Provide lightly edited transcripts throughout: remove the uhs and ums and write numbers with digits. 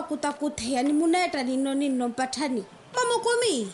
wa kutakuthea ni muneta nino mpathani. Mamukumi.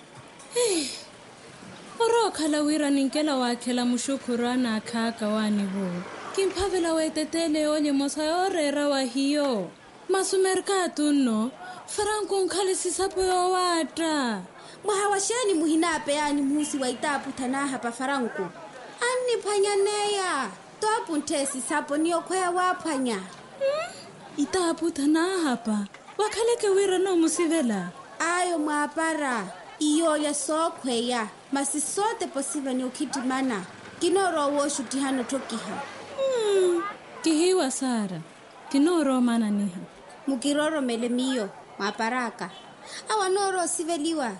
Orokhala wira ninkela wakhela mushukurana akhaka wani bo. Kimphavela wetetele ole mosa yorera wa hiyo. Masumerka tunno. Franco nkhale sisapo yo wata. Mwahawashani muhinape yani musi wa itapu tanaha pa Franco. Ani panyaneya. Toapu ntesi sapo niyo kwaya wapanya. Itapu tanaha pa. Wakhaleke wira no musivela. Ayo mwapara. Iyo ya sokweya. Masi sote posiva ni ukitimana. Kinoro woshu tihano tokiha. Kihiwa Sara. Kinoro mana niha. Mukiroro mele miyo. Maparaka. Awanoro siveliwa.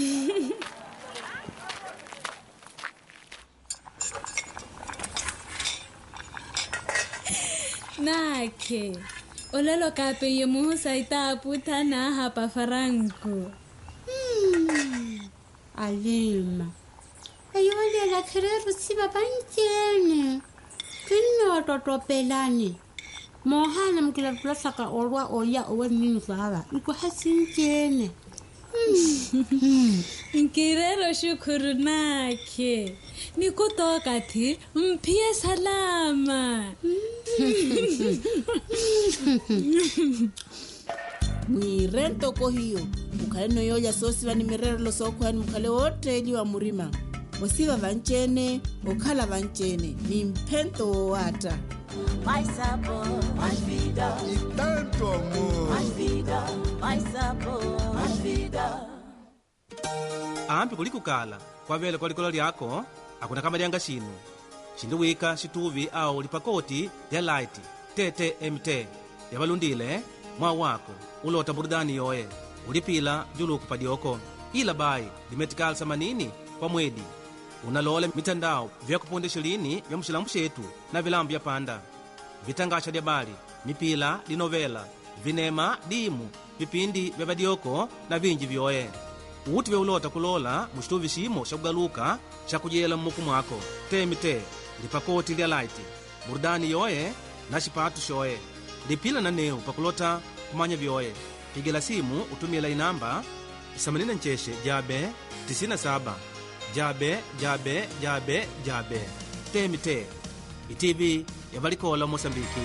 Nake. Olelo kape ye muhusa itapu tanaha pa Franco. Alima. Ayole la kerero siba banjene. Kino totopelani. Mohana mkila plasaka orwa oya owe nini sahaba. Iko hasinjene. Nkirero shukuru nake. Nikutoka ti mpie salama. Mwirento ko hiyo. Mukale no yoya sosi vani mirero lo soko hani mukale wote wa murima. Wasiva vanchene, okala vanchene. Ni mpento wata. Mais sabor, mais vida. E tanto amor. Mais vida, mais sabor, mais vida. Ampi kulikukala kwavele kwa likolo lyako akuna kama lyanga shinu shindiwika shituvi au lipakoti lya light TTMT yavalundile mwa wako ulota burudani yoye ulipila juluku padyoko ila bai limetikala samanini kwa mwedi unalole mitandao vya kupondesha lini vya mshilambu shetu na vilambu vya panda vitangasha lya bali mipila linovela vinema dimu vipindi vya padyoko na vinji vyoye uti veulota kulola mushituvi shimo shakugaluka shakujela mmuku mwako TMT lipakoti lya light burudani yoye na shipatu shoye lipila na neu pakulota kumanya vyoye pigela simu utumila inamba 89 jabe 97 jabe TMT itivi yavalikola Mosambiki.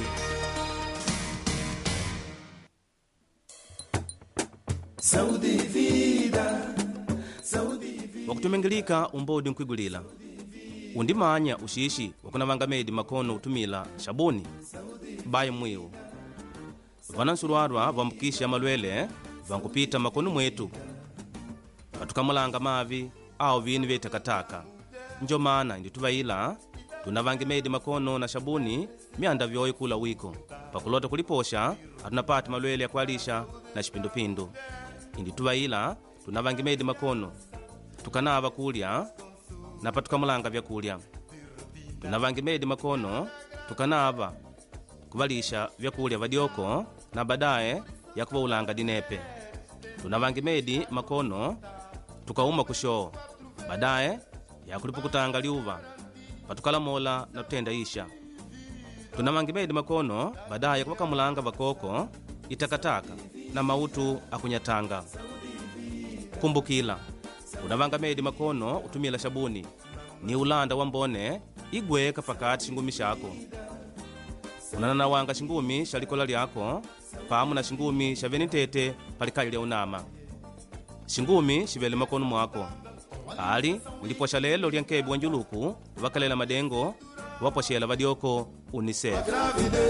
Saudi vida. Wakutumengelika umbodi nkwigulila undimanya ushishi wakunavanga medi makono utumila shabuni baye mwiu vanansulwarwa vambukisha malwele vankupita makono mwetu vatukamulanga mavi au vini vye takataka njo mana indi tuvaila tunavange medi makono na shabuni mianda vyoye kula wiko pakulota kuliposha atunapati malwele ya kualisha na shipindupindu indi tuvaila tunavange medi makono tukanava kulya na patukamulanga vyakulya tunavange medi makono tukanava kuvalisha vyakulya vadyoko na badaye yakuvaulanga dinepe tunavange medi makono tukauma kushoo badaye yakulipukutanga liuva patukalamola na tutenda isha tunavange medi makono badaye kuvakamulanga vakoko itakataka na mautu akunyatanga kumbukila unavanga medi makono utumila shabuni ni ulanda wa mbone igweka pakati shingumi shako unananawanga shingumi shalikola lyako pamu na shingumi shavenitete palikali lya unama shingumi shivele makono mwako ali uliposha lelo lya nkebi wa njuluku vakalela madengo waposhela vadyoko UNICEF.